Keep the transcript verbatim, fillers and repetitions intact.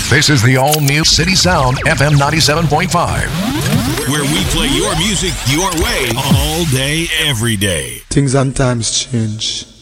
This is the all-new City Sound F M ninety-seven point five. Where we play your music your way all day, every day. Things and times change.